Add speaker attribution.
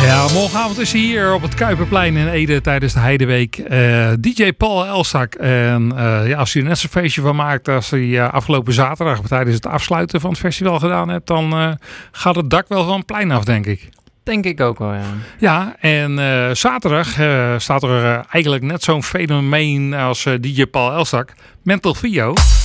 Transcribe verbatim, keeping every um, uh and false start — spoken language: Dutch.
Speaker 1: Ja, morgenavond is hij hier op het Kuiperplein in Ede tijdens de Heideweek. Uh, D J Paul Elstak. En uh, ja, als je er net zo'n feestje van maakt als hij uh, afgelopen zaterdag tijdens het afsluiten van het festival gedaan hebt, dan uh, gaat het dak wel van het plein af, denk ik.
Speaker 2: Denk ik ook wel, ja.
Speaker 1: Ja, en uh, zaterdag uh, staat er uh, eigenlijk net zo'n fenomeen als uh, D J Paul Elstak. Mental Theo.